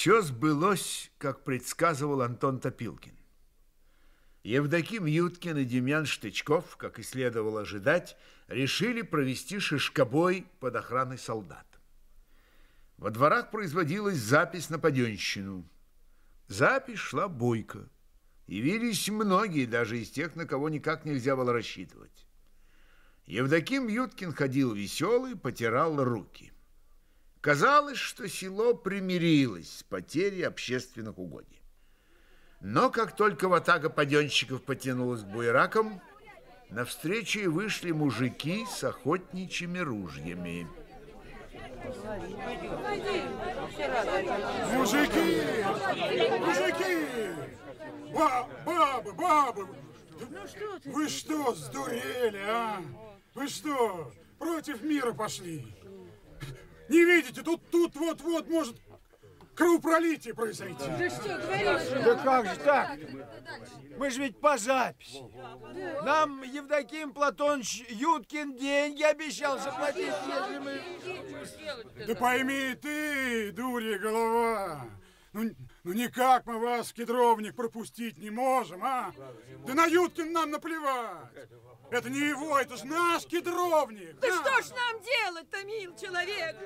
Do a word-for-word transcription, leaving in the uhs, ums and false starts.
Все сбылось, как предсказывал Антон Топилкин. Евдоким Юткин и Демьян Штычков, как и следовало ожидать, решили провести шишкобой под охраной солдат. Во дворах производилась запись на паденщину. Запись шла бойко. Явились многие, даже из тех, на кого никак нельзя было рассчитывать. Евдоким Юткин ходил веселый, потирал руки. Казалось, что село примирилось с потерей общественных угодий. Но как только ватага паденщиков потянулась к буеракам, навстречу и вышли мужики с охотничьими ружьями. Мужики! Мужики! Ба бабы, бабы! Ну что ты? Вы что, сдурели, а? Вы что, против мира пошли? Не видите, тут тут вот-вот может кровопролитие произойти. Ты что говоришь? Да как же так? Мы же ведь по записи. Нам Евдоким Платоныч Юткин деньги обещал заплатить, если мы... Да пойми ты, дурья голова. Ну, ну никак мы вас в кедровник пропустить не можем, а? Да на Юткин нам наплевать. Это не его, это ж наш кедровник. Да наш. что ж нам делать-то, мил человек?